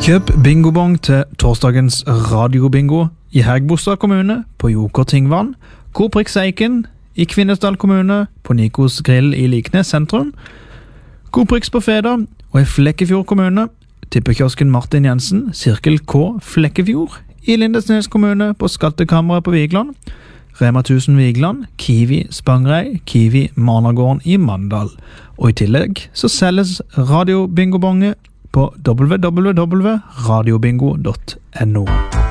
Kjøp bingobong til torsdagens radiobingo i Hægebostad kommune, på Joker Tingvann, Koprix Eiken, i Kvinesdal kommune, på Nikos Grill i Liknes sentrum, Koprix på Feda, og i Flekkefjord kommune, tippekiosken Martin Jensen, Sirkel K Flekkefjord, i Lindesnes kommune, på Skattekammeret på Vigland, Rema 1000 Vigland, Kiwi Spangrei, Kiwi Managården i Mandal. Og i tillegg så selges radiobingobonge på www.radiobingo.no.